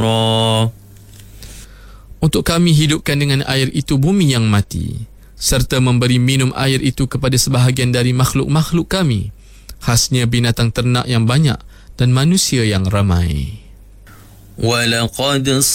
Untuk kami hidupkan dengan air itu bumi yang mati, serta memberi minum air itu kepada sebahagian dari makhluk-makhluk kami, khasnya binatang ternak yang banyak dan manusia yang ramai. وَلَقَدْ